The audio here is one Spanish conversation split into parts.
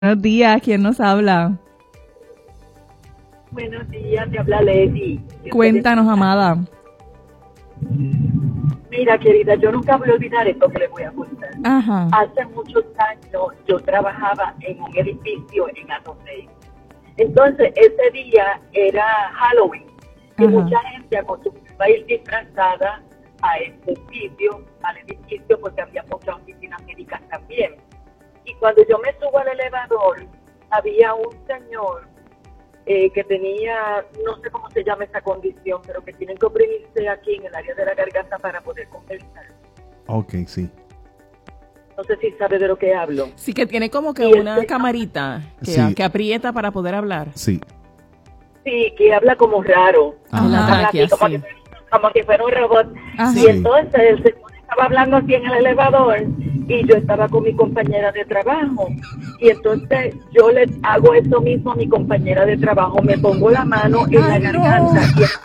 Buenos días, ¿quién nos habla? Buenos días, te habla Leti. Cuéntanos, amada. Mira, querida, yo nunca voy a olvidar esto que le voy a contar. Ajá. Hace muchos años yo trabajaba en un edificio en Atorrey. Entonces, ese día era Halloween y Ajá. mucha gente acostumbraba a ir disfrazada a este sitio, al edificio, porque había muchas oficinas médicas también. Y cuando yo me subo al elevador, había un señor que tenía, no sé cómo se llama esa condición, pero que tienen que oprimirse aquí en el área de la garganta para poder conversar. Ok, sí. No sé si sabe de lo que hablo. Sí, que tiene como que Y una camarita Sí. que aprieta para poder hablar. Sí. Sí, que habla como raro. Ajá. En la Habla tráquea, así, como que fuera un robot. Ajá. Y Sí. entonces el señor estaba hablando así en el elevador y yo estaba con mi compañera de trabajo. Y entonces yo le hago eso mismo a mi compañera de trabajo. Me pongo la mano en la Ay, garganta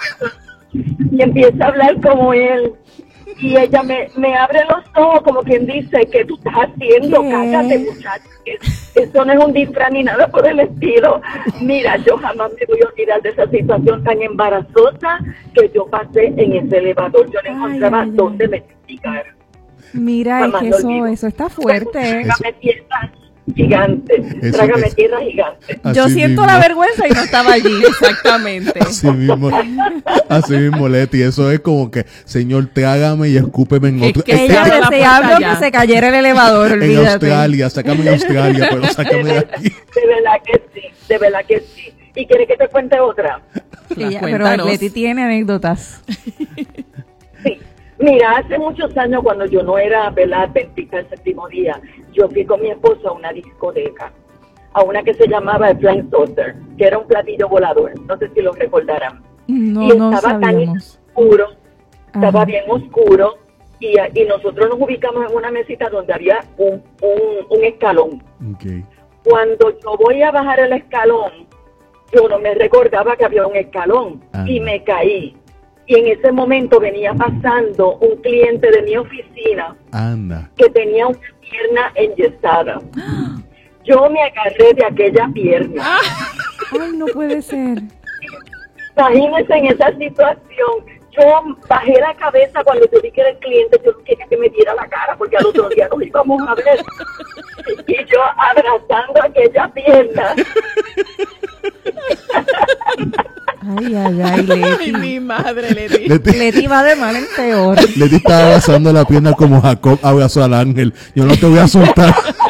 y empiezo a hablar como él. Y ella me abre los ojos como quien dice, ¿qué tú estás haciendo? ¿Qué? Cállate, muchacho. Eso no es un disfraz ni nada por el estilo. Mira, yo jamás me voy a olvidar de esa situación tan embarazosa que yo pasé en ese elevador. Yo no encontraba ay, dónde ay. me explicar. Mira, es Jamás que lo olvido. eso está fuerte. Trágame tierra gigante. Eso Trágame es- tierra gigante. Yo Así siento mismo. la vergüenza y no estaba allí. Exactamente. Así mismo, Leti. Eso es como que, Señor, trágame y escúpeme en Es otro. que Ella Cierra la deseando puerta que ya. se cayera el elevador, En olvídate. Australia, sácame en Australia, pero sácame de aquí. De verdad que sí, de verdad que sí. ¿Y quieres que te cuente otra? Pero Cuéntanos. Leti tiene anécdotas. Sí. Mira, hace muchos años cuando yo no era, ¿verdad?, adventista del séptimo día, yo fui con mi esposo a una discoteca, a una que se llamaba el Flying Saucer, que era un platillo volador, no sé si lo recordarán. No, y no estaba tan sabíamos. oscuro, estaba Ajá. bien oscuro, y nosotros nos ubicamos en una mesita donde había un escalón. Ok. Cuando yo voy a bajar el escalón, yo no me recordaba que había un escalón y me caí. Y en ese momento venía pasando un cliente de mi oficina Anda. que tenía una pierna enyesada. Yo me agarré de aquella pierna. Ay, no puede ser. Imagínense en esa situación. Yo bajé la cabeza cuando yo vi que era el cliente, yo no quería que me diera la cara porque al otro día nos íbamos a ver. Y yo abrazando aquella pierna. Ay, ay, ay, Ay, Leti. mi madre, Leti. Leti, Va de mal en peor. Leti estaba abrazando la pierna como Jacob abrazó al ángel. Yo no te voy a soltar.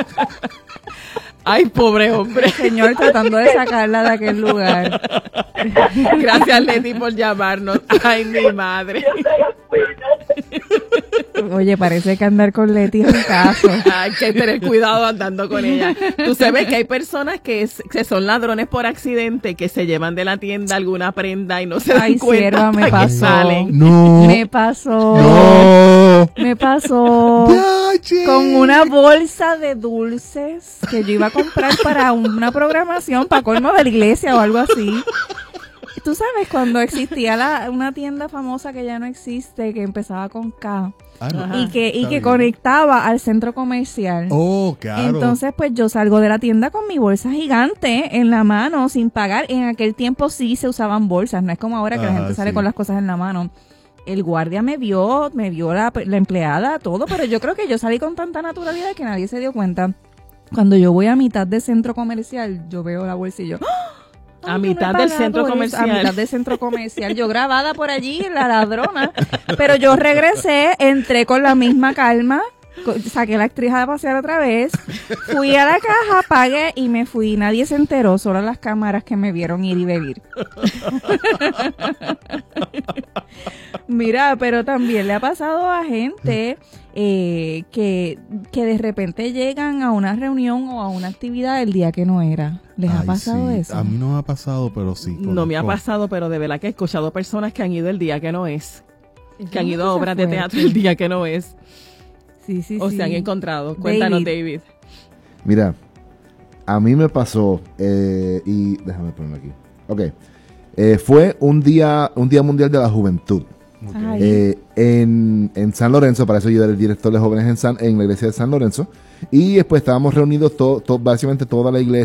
Ay, pobre hombre. Señor, tratando de sacarla de aquel lugar. Gracias, Leti, por llamarnos. Ay, mi madre. Yo se la cuido. Oye, parece que andar con Leti es un caso. Hay que tener cuidado andando con ella. Tú sabes que hay personas que son ladrones por accidente, que se llevan de la tienda alguna prenda y no se dan Ay, cuenta sierva, me hasta que pasó. salen. No. Me pasó. No. Me pasó. Yache. Con una bolsa de dulces que yo iba a comprar para una programación, para colmo de la iglesia o algo así. Tú sabes, cuando existía una tienda famosa que ya no existe, que empezaba con K, Ah, no. Ajá. y que Está bien. conectaba al centro comercial. Oh, claro. Entonces, pues yo salgo de la tienda con mi bolsa gigante en la mano, sin pagar. En aquel tiempo sí se usaban bolsas, no es como ahora que la Ajá, gente sale sí. con las cosas en la mano. El guardia me vio la empleada, todo, pero yo creo que yo salí con tanta naturalidad que nadie se dio cuenta. Cuando yo voy a mitad de centro comercial, yo veo la bolsa y yo... ¡ah! A Ay, mitad no me del pagaba centro por eso. comercial. A mitad del centro comercial. Yo grabada por allí, la ladrona. Pero yo regresé, entré con la misma calma, saqué la actriz a pasear otra vez, fui a la caja, pagué y me fui. Nadie se enteró, solo las cámaras que me vieron ir y beber. Mira, pero también le ha pasado a gente que de repente llegan a una reunión o a una actividad el día que no era. ¿Les ha Ay, pasado sí. eso? A mí no me ha pasado, pero sí. No me ha conozco. pasado, pero de verdad que he escuchado personas que han ido el día que no es. Que han Yo ido a no sé obras si de fue. teatro el día que no es. Sí, sí, O sí. se han encontrado. Cuéntanos, David. David. Mira, a mí me pasó, y déjame ponerlo aquí. Ok. Fue un día mundial de la juventud. Ay. En San Lorenzo, para eso yo era el director de jóvenes en la iglesia de San Lorenzo. Y después estábamos reunidos básicamente toda la iglesia